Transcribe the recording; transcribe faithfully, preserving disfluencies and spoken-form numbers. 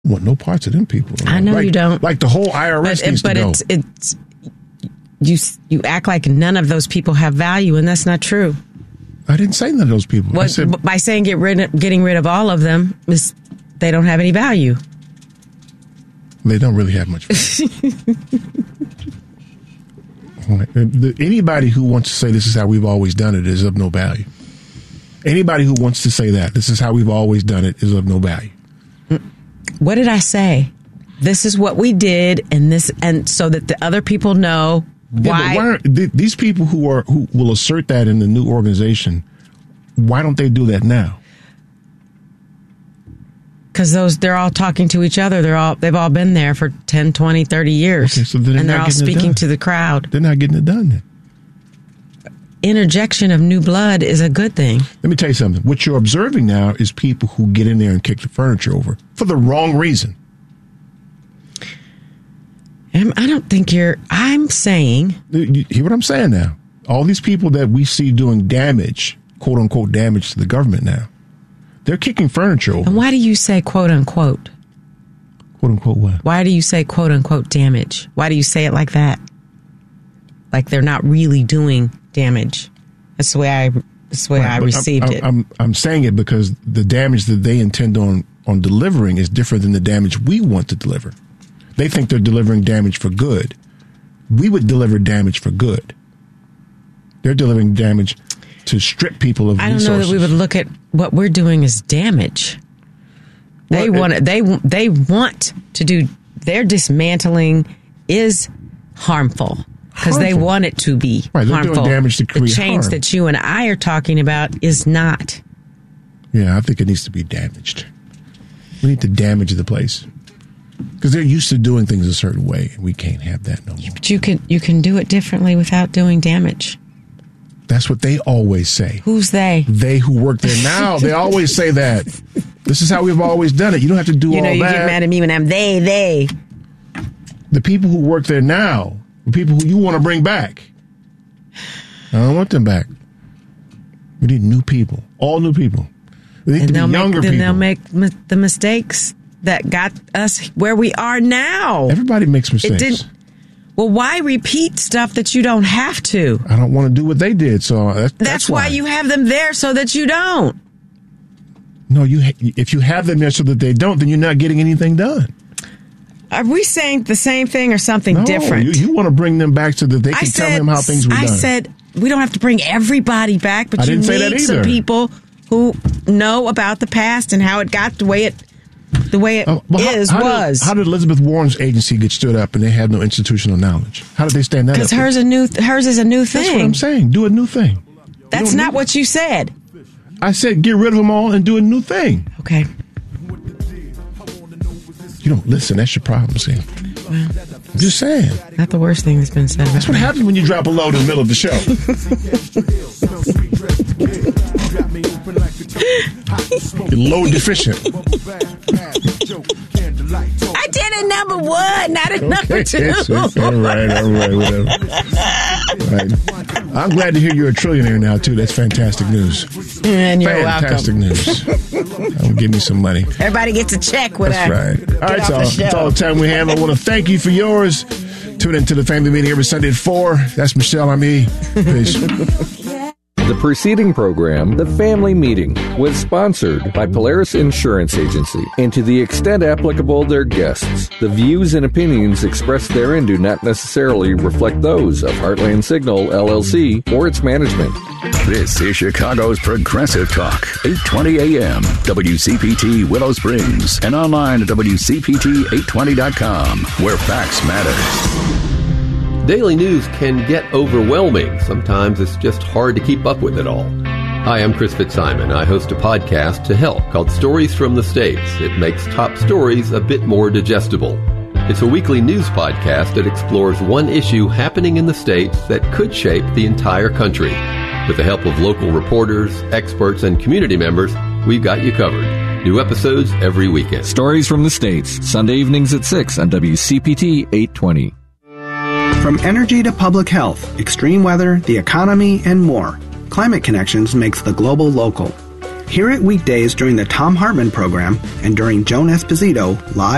want no parts of them people. I know like, you don't. Like the whole I R S but, needs but to go. it's it's you you act like none of those people have value, and that's not true. I didn't say none of those people. What, I said, by saying get rid of, getting rid of all of them, is they don't have any value. They don't really have much value. Anybody who wants to say this is how we've always done it is of no value. Anybody who wants to say that this is how we've always done it is of no value. What did I say? This is what we did, and this, and so that the other people know yeah, why. why are, th- these people who are who will assert that in the new organization, why don't they do that now? Because those they're all talking to each other. They're all they've all been there for ten, twenty, thirty years, okay, so they're and they're all speaking to the crowd. They're not getting it done then. Interjection of new blood is a good thing. Let me tell you something. What you're observing now is people who get in there and kick the furniture over for the wrong reason. And I don't think you're. I'm saying. You hear what I'm saying now? All these people that we see doing damage, quote unquote, damage to the government now, they're kicking furniture over. And why do you say quote unquote? Quote unquote what? Why do you say quote unquote damage? Why do you say it like that? Like they're not really doing damage. That's the way I. That's the way right, I received I'm, it. I'm I'm saying it because the damage that they intend on on delivering is different than the damage we want to deliver. They think they're delivering damage for good. We would deliver damage for good. They're delivering damage to strip people of I don't resources. know that we would look at what we're doing as damage. They well, want it, they they want to do their dismantling is harmful because they want it to be right, they're harmful. Doing damage to create the change harm. that you and I are talking about is not. Yeah, I think it needs to be damaged. We need to damage the place because they're used to doing things a certain way, and we can't have that no more. But you can you can do it differently without doing damage. That's what they always say. Who's they? They who work there now. They always say that. This is how we've always done it. You don't have to do you all know, that. You get mad at me when I'm they, they. The people who work there now, the people who you want to bring back, I don't want them back. We need new people. All new people. We need and to be younger make, then people. they'll make m- the mistakes that got us where we are now. Everybody makes mistakes. It didn't, well, why repeat stuff that you don't have to? I don't want to do what they did, so that's, that's, that's why. why you have them there so that you don't. No, you. If you have them there so that they don't, then you're not getting anything done. Are we saying the same thing or something no, different? You, you want to bring them back so that they can I tell said, them how things were I done. I said we don't have to bring everybody back, but I you didn't say that need some either. people who know about the past and how it got the way it the way it uh, well, is how, how was. Did, how did Elizabeth Warren's agency get stood up and they had no institutional knowledge? How did they stand that up? Because hers a new hers is a new thing. That's what I'm saying. Do a new thing. That's not what you said. I said get rid of them all and do a new thing. Okay. You don't listen. That's your problem, see. Well, I'm just saying. Not the worst thing that's been said. That's what me. happens when you drop a load in the middle of the show. You're load deficient. I did a number one, not a okay. number two. all right, all right, whatever. All right. I'm glad to hear you're a trillionaire now, too. That's fantastic news. And you're fantastic welcome. news. That'll give me some money. Everybody gets a check with That's that. right. All right, so that's all the time we have. I want to thank you for yours. Tune into the family meeting every Sunday at four. That's Michelle. I'm E. Peace. The preceding program, The Family Meeting, was sponsored by Polaris Insurance Agency, and to the extent applicable, their guests. The views and opinions expressed therein do not necessarily reflect those of Heartland Signal, L L C, or its management. This is Chicago's Progressive Talk, eight twenty A M, W C P T Willow Springs, and online at W C P T eight twenty dot com, where facts matter. Daily news can get overwhelming. Sometimes it's just hard to keep up with it all. Hi, I'm Chris Fitzsimon. I host a podcast to help called Stories from the States. It makes top stories a bit more digestible. It's a weekly news podcast that explores one issue happening in the States that could shape the entire country. With the help of local reporters, experts, and community members, we've got you covered. New episodes every weekend. Stories from the States, Sunday evenings at six on W C P T eight twenty. From energy to public health, extreme weather, the economy, and more, Climate Connections makes the global local. Hear it weekdays during the Tom Hartman program and during Joan Esposito live